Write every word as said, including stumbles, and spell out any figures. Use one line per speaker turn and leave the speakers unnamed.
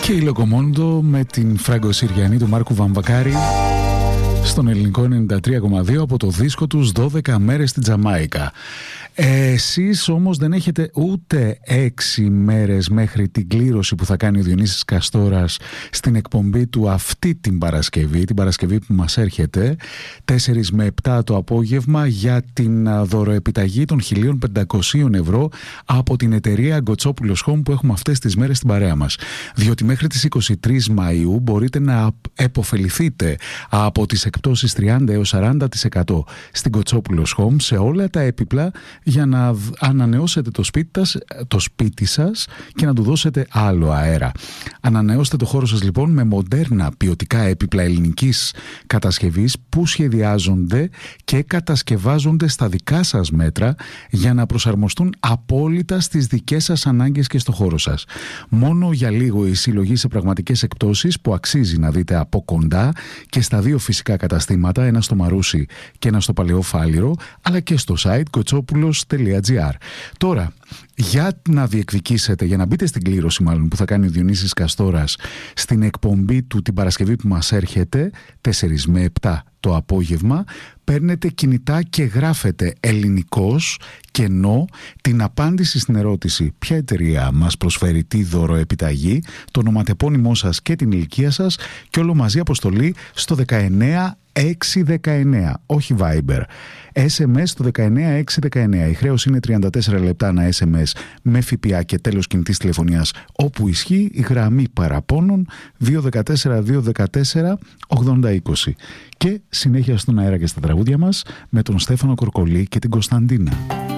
Και η Λοκομόντο με την Φραγκοσυριανή του Μάρκου Βαμβακάρη στον ελληνικό ενενήντα τρία κόμμα δύο από το δίσκο τους δώδεκα μέρες στην Τζαμάικα. Εσείς όμως δεν έχετε ούτε έξι μέρες μέχρι την κλήρωση που θα κάνει ο Διονύσης Καστόρας στην εκπομπή του αυτή την Παρασκευή, την Παρασκευή που μας έρχεται, τέσσερα με επτά το απόγευμα, για την δωροεπιταγή των χίλια πεντακόσια ευρώ από την εταιρεία Γκοτσόπουλος Home που έχουμε αυτές τις μέρες στην παρέα μας. Διότι μέχρι τις είκοσι τρεις Μαΐου μπορείτε να επωφεληθείτε από τις εκπτώσεις τριάντα έως σαράντα τοις εκατό στην Γκοτσόπουλος Home σε όλα τα έπιπλα για να ανανεώσετε το σπίτι, σας, το σπίτι σας και να του δώσετε άλλο αέρα. Ανανεώστε το χώρο σας λοιπόν με μοντέρνα ποιοτικά έπιπλα ελληνικής κατασκευής που σχεδιάζονται και κατασκευάζονται στα δικά σας μέτρα για να προσαρμοστούν απόλυτα στις δικές σας ανάγκες και στο χώρο σας. Μόνο για λίγο η συλλογή σε πραγματικές εκπτώσεις που αξίζει να δείτε από κοντά και στα δύο φυσικά καταστήματα, ένα στο Μαρούσι και ένα στο Παλαιό Φάληρο, αλλά και στο site κοτσόπουλος τελεία τζι άρ. Τώρα, για να διεκδικήσετε, για να μπείτε στην κλήρωση μάλλον που θα κάνει ο Διονύσης Καστόρας στην εκπομπή του την Παρασκευή που μας έρχεται, τέσσερα με επτά το απόγευμα, παίρνετε κινητά και γράφετε ελληνικός κενό την απάντηση στην ερώτηση ποια εταιρεία μας προσφέρει τι δωροεπιταγή, το ονοματεπώνυμό σας και την ηλικία σας και όλο μαζί αποστολή στο δεκαεννέα έξι δεκαεννέα, όχι Viber. ες εμ ες στο δεκαεννέα έξι δεκαεννέα. Η χρέωση είναι τριάντα τέσσερα λεπτά ένα ες εμ ες με ΦΠΑ και τέλος κινητής τηλεφωνίας όπου ισχύει η γραμμή παραπώνων δύο ένα τέσσερα δύο ένα τέσσερα ογδόντα είκοσι. Και συνέχεια στον αέρα και στα τραγούδια μας με τον Στέφανο Κορκολή και την Κωνσταντίνα.